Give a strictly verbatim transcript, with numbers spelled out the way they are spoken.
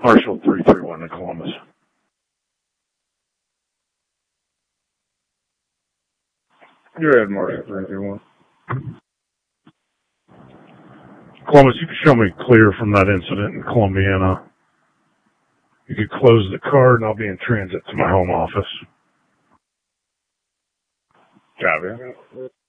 Marshall three three one in Columbus. You're at Marshall three three one. Columbus, you can show me clear from that incident in Columbiana. You could close the card and I'll be in transit to my home office. Copy.